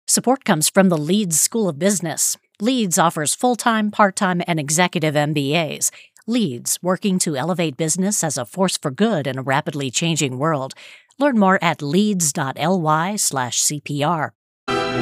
Support comes from the Leeds School of Business. Leeds offers full-time, part-time, and executive MBAs. Leeds, working to elevate business as a force for good in a rapidly changing world. Learn more at leeds.ly/CPR.